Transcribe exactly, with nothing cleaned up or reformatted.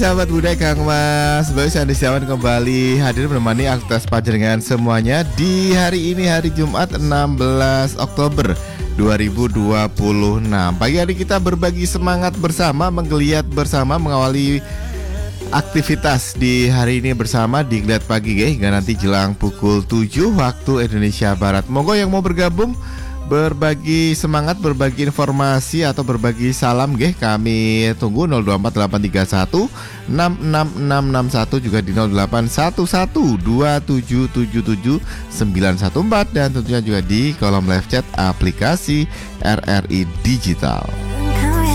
Sahabat budaya Kang Mas, baru saya Andistiawan kembali hadir menemani aktivitas panjenengan semuanya di hari ini, hari Jumat enam belas Oktober dua ribu dua puluh enam. Pagi hari kita berbagi semangat bersama, menggeliat bersama, mengawali aktivitas di hari ini bersama di Geliat Pagi ya, hingga nanti jelang pukul tujuh waktu Indonesia Barat. Monggo yang mau bergabung, berbagi semangat, berbagi informasi atau berbagi salam nggih, kami tunggu nol dua empat delapan tiga satu enam enam enam enam satu, juga di nol delapan satu satu dua tujuh tujuh tujuh sembilan satu empat, dan tentunya juga di kolom live chat aplikasi R R I Digital.